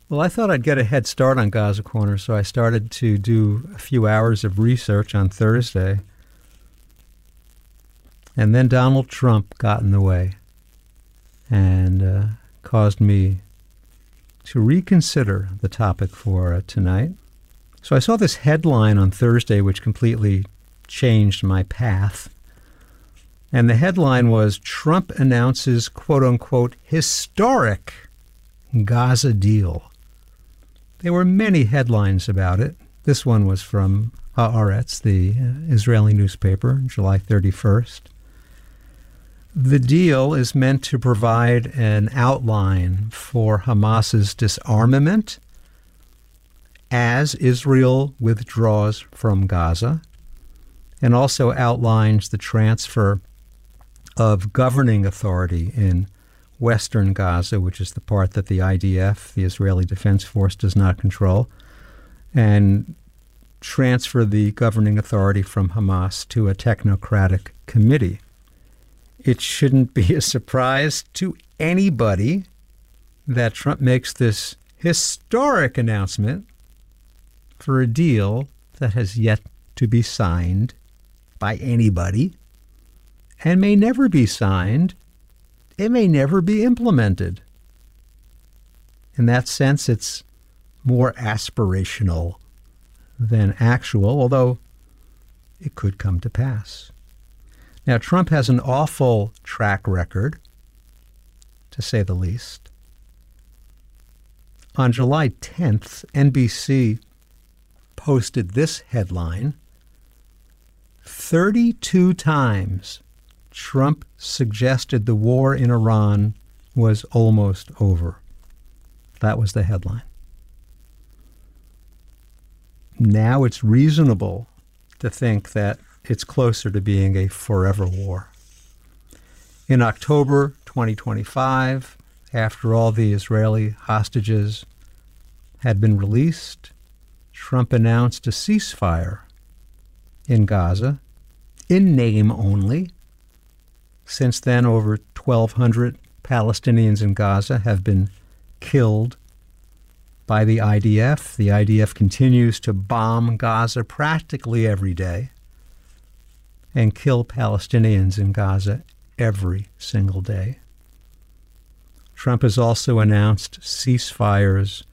Well, I thought I'd get a head start on Gaza Corner, so I started to do a few hours of research on Thursday. And then Donald Trump got in the way and caused me to reconsider the topic for tonight. So I saw this headline on Thursday which completely changed my path. And the headline was, Trump announces, quote-unquote, historic Gaza deal. There were many headlines about it. This one was from Haaretz, the Israeli newspaper, July 31st. The deal is meant to provide an outline for Hamas's disarmament as Israel withdraws from Gaza, and also outlines the transfer of governing authority in western Gaza, which is the part that the IDF, the Israeli Defense Force, does not control, and transfer the governing authority from Hamas to a technocratic committee. It shouldn't be a surprise to anybody that Trump makes this historic announcement for a deal that has yet to be signed by anybody and may never be signed. It may never be implemented. In that sense, it's more aspirational than actual, although it could come to pass. Now, Trump has an awful track record, to say the least. On July 10th, NBC posted this headline: 32 times Trump suggested the war in Iran was almost over. That was the headline. Now it's reasonable to think that it's closer to being a forever war. In October 2025, after all the Israeli hostages had been released, Trump announced a ceasefire in Gaza, in name only. Since then, over 1,200 Palestinians in Gaza have been killed by the IDF. The IDF continues to bomb Gaza practically every day and kill Palestinians in Gaza every single day. Trump has also announced ceasefires